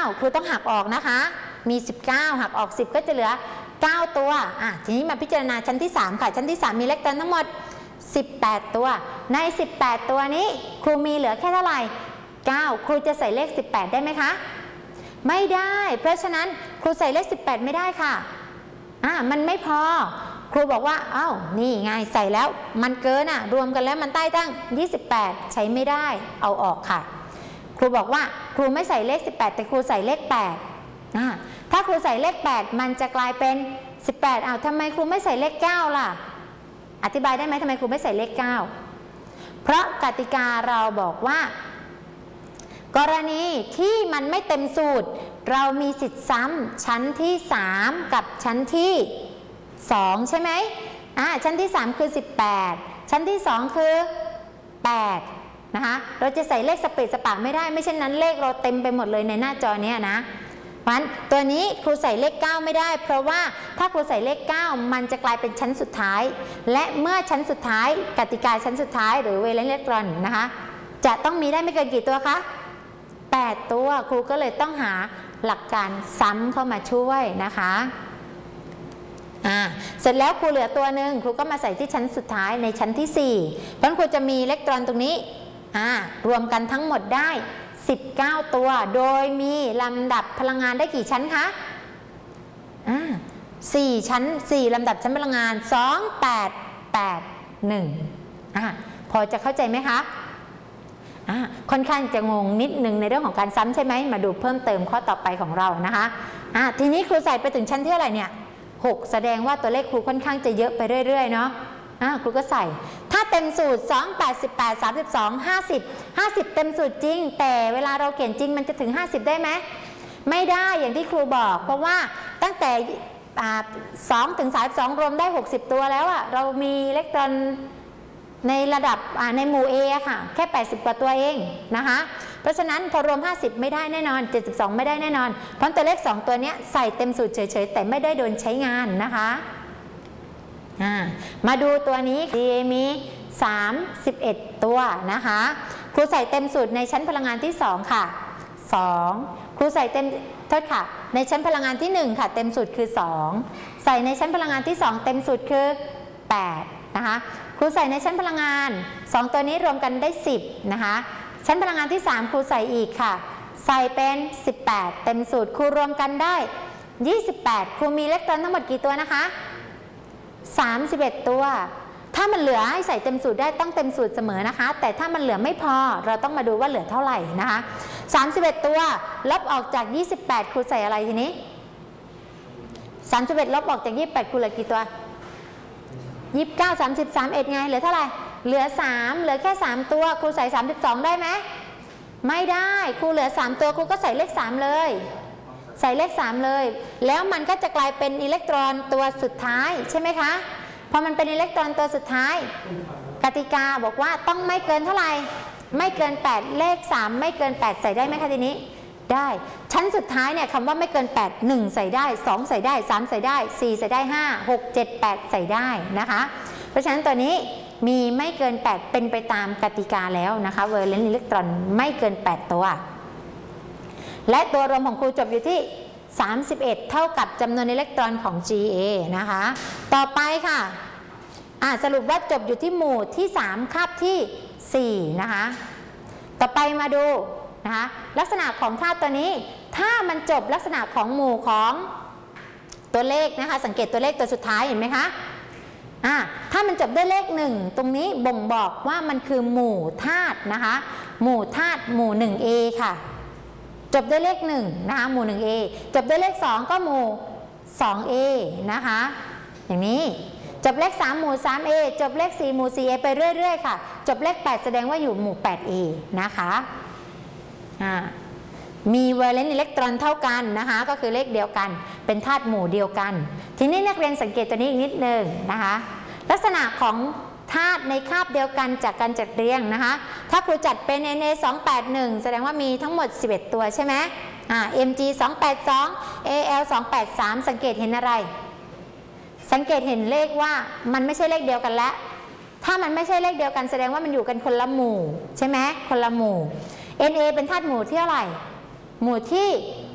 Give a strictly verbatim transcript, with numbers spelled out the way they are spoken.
ครูต้องหักออกนะคะมีสิบเก้าหักออกสิบก็จะเหลือเก้าตัวอ่ะทีนี้มาพิจารณาชั้นที่สามค่ะชั้นที่สามมีอิเล็กตรอนทั้งหมดสิบแปดตัวในสิบแปดตัวนี้ครูมีเหลือแค่เท่าไหร่เก้าครูจะใส่เลขสิบแปดได้ไหมคะไม่ได้เพราะฉะนั้นครูใส่เลขสิบแปดไม่ได้ค่ะอ่ะมันไม่พอครูบอกว่าอ้าวนี่ไงใส่แล้วมันเกินอ่ะรวมกันแล้วมันใต้ตั้งยี่สิบแปดใช้ไม่ได้เอาออกค่ะครูบอกว่าครูไม่ใส่เลขสิบแปดแต่ครูใส่เลขแปดอ่ะถ้าครูใส่เลขแปดมันจะกลายเป็นสิบแปดอ้าวทำไมครูไม่ใส่เลขเก้าล่ะอธิบายได้ไหมทำไมครูไม่ใส่เลขเก้าเพราะกติกาเราบอกว่ากรณีที่มันไม่เต็มสูตรเรามีสิทธิ์ซ้ำชั้นที่สามกับชั้นที่สองใช่ไหมอ่าชั้นที่สามคือสิบแปดชั้นที่สองคือแปดนะคะเราจะใส่เลขสเปซสปะไม่ได้ไม่เช่นนั้นเลขเราเต็มไปหมดเลยในหน้าจอเนี้ยนะเพราะฉะนั้นตัวนี้ครูใส่เลขเก้าไม่ได้เพราะว่าถ้าครูใส่เลขเก้ามันจะกลายเป็นชั้นสุดท้ายและเมื่อชั้นสุดท้ายกติกาชั้นสุดท้ายหรือเวเลนอิเล็กตรอนนะคะจะต้องมีได้ไม่เกินกี่ตัวคะแปดตัวครูก็เลยต้องหาหลักการซ้ำเข้ามาช่วยนะคะอ่าเสร็จแล้วครูเหลือตัวหนึ่งครูก็มาใส่ที่ชั้นสุดท้ายในชั้นที่สี่เพราะฉะนั้นครูจะมีอิเล็กตรอนตรงนี้อ่ารวมกันทั้งหมดได้สิบเก้าตัวโดยมีลำดับพลังงานได้กี่ชั้นคะอ่าสี่ชั้นสี่ลำดับชั้นพลังงานสอง แปด แปด หนึ่งอ่าพอจะเข้าใจไหมคะค่อนข้างจะงงนิดนึงในเรื่องของการซ้ำใช่ไหมมาดูเพิ่มเติมข้อต่อไปของเรานะคะะทีนี้ครูใส่ไปถึงชั้นที่เท่าไหร่เนี่ยหกแสดงว่าตัวเลขครูค่อนข้างจะเยอะไปเรื่อยๆเนาะครูก็ใส่ถ้าเต็มสูตรสอง แปด สิบแปด สามสิบสอง ห้าสิบ ห้าสิบเต็มสูตรจริงแต่เวลาเราเขียนจริงมันจะถึงห้าสิบได้ไหมไม่ได้อย่างที่ครูบอกเพราะว่าตั้งแต่สองถึงสามสิบสองรวมได้หกสิบตัวแล้วอะเรามีอิเล็กตรอนในระดับในหมู่ A ค่ะแค่แปดสิบกว่าตัวเองนะคะเพราะฉะนั้นพอรวมห้าสิบไม่ได้แน่นอนเจ็ดสิบสองไม่ได้แน่นอนเพราะตัวเลขสองตัวนี้ใส่เต็มสูตรเฉยๆแต่ไม่ได้โดนใช้งานนะคะมาดูตัวนี้ ดี เอ มีสามสิบเอ็ดตัวนะคะครูใส่เต็มสูตรในชั้นพลังงานที่สองค่ะสองครูใส่เต็มโทษค่ะในชั้นพลังงานที่หนึ่งค่ะเต็มสูตรคือสองใส่ในชั้นพลังงานที่สองเต็มสูตรคือแปดนะคะครูใส่ในชั้นพลังงานสองตัวนี้รวมกันได้สิบนะคะชั้นพลังงานที่สามครูใส่อีกค่ะใส่เป็นสิบแปดเต็มสูตรครูรวมกันได้ยี่สิบแปดครูมีอิเล็กตรอนทั้งหมดกี่ตัวนะคะสามสิบเอ็ดตัวถ้ามันเหลือให้ใส่เต็มสูตรได้ต้องเต็มสูตรเสมอนะคะแต่ถ้ามันเหลือไม่พอเราต้องมาดูว่าเหลือเท่าไหร่นะคะสามสิบเอ็ดตัวลบออกจากยี่สิบแปดครูใส่อะไรทีนี้สามสิบเอ็ดลบออกจากยี่สิบแปดครูเหลือกี่ตัวยี่สิบเก้า สามสิบ สามสิบเอ็ดไงเหลือเท่าไหร่เหลือสามเหลือแค่สามตัวครูใส่สามสิบสองได้ไหมไม่ได้ครูเหลือสามตัวครูก็ใส่เลขสามเลยใส่เลขสามเลยแล้วมันก็จะกลายเป็นอิเล็กตรอนตัวสุดท้ายใช่ไหมคะพอมันเป็นอิเล็กตรอนตัวสุดท้ายกติกาบอกว่าต้องไม่เกินเท่าไหร่ไม่เกินแปดเลขสามไม่เกินแปดใส่ได้ไหมคะทีนี้ได้ชั้นสุดท้ายเนี่ยคำว่าไม่เกินแปด หนึ่งใส่ได้สองใส่ได้สามใส่ได้สี่ใส่ได้ห้า หก เจ็ด แปดใส่ได้นะคะเพราะฉะนั้นตัวนี้มีไม่เกินแปดเป็นไปตามกติกาแล้วนะคะเวอร์เลนอิเล็กตรอนไม่เกินแปดตัวและตัวรวมของครูจบอยู่ที่สามสิบเอ็ดเท่ากับจำนวนอิเล็กตรอนของ จี เอ นะคะต่อไปค่ะอ่าสรุปว่าจบอยู่ที่หมู่ที่สามคาบที่สี่นะคะต่อไปมาดูนะคะลักษณะของธาตุตัวนี้ถ้ามันจบลักษณะของหมู่ของตัวเลขนะคะสังเกตตัวเลขตัวสุดท้ายเห็นไหมคะอ่าถ้ามันจบด้วยเลขหนึ่งตรงนี้บ่งบอกว่ามันคือหมู่ธาตุนะคะหมู่ธาตุหมู่ หนึ่ง เอ ค่ะจบด้วยเลขหนึ่งนะคะหมู่ หนึ่ง เอ จบด้วยเลขสองก็หมู่ สอง เอ นะคะอย่างนี้จบเลขสามหมู่ สาม เอ จบเลขสี่หมู่ สี่ เอ ไปเรื่อยๆค่ะจบเลขแปดแสดงว่าอยู่หมู่ แปด เอ นะคะมีวาเลนต์อิเล็กตรอนเท่ากันนะคะก็คือเลขเดียวกันเป็นธาตุหมู่เดียวกันทีนี้นักเรียนสังเกตตัวนี้อีกนิดนึงนะคะลักษณะของธาตุในคาบเดียวกันจากการจัดเรียงนะคะถ้าครูจัดเป็น เอ็น เอ สอง แปด หนึ่งแสดงว่ามีทั้งหมดสิบเอ็ดตัวใช่ไหมอ่า เอ็ม จี สอง แปด สอง เอ แอล สอง แปด สามสังเกตเห็นอะไรสังเกตเห็นเลขว่ามันไม่ใช่เลขเดียวกันแล้วถ้ามันไม่ใช่เลขเดียวกันแสดงว่ามันอยู่กันคนละหมู่ใช่ไหมคนละหมู่ เอ็น เอ เป็นธาตุหมู่ที่เท่าไหร่หมู่ที่